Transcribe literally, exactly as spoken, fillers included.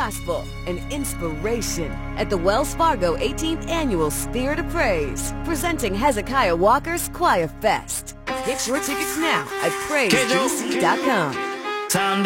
gospel, and inspiration at the Wells Fargo eighteenth Annual Spirit of Praise, presenting Hezekiah Walker's Choir Fest. Get your tickets now at praise g c dot com.